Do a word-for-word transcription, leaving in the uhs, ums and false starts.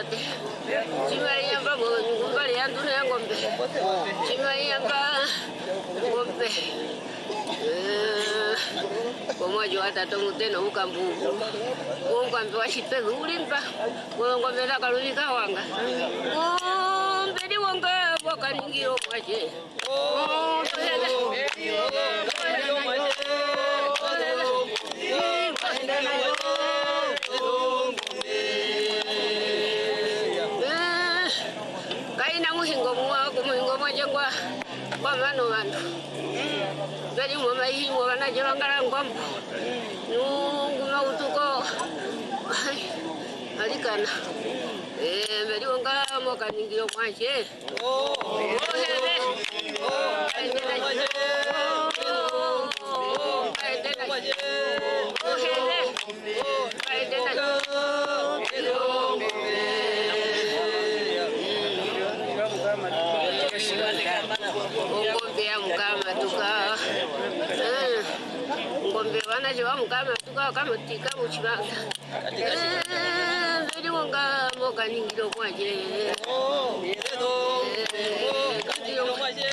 tate. Chimai yamba bo ngumbali yandu na ngombe. Chimai yamba ngombe. Como yo hasta tomo teno ukambu. Ngombe washipe ulimpa. Ngombe la kalulika wanga. Ngombe di wanga wakaningiro kwaje. Oh, kaina muhingo mwa kumuhingo mwajengwa kwa mano mano bali mwa hii mwa na jangala ngombo nungu na utuko alikana eh bali wanga mo kaningiro mwaje oh hele oh kaina mwaje oh kaina mwaje oh hele oh kaina ngombe ya mkama tuka ngombe wana jiwa mkama tuka kama tika muchibanga beli wanga moka ningiro kwaje oh yedo kaningiro kwaje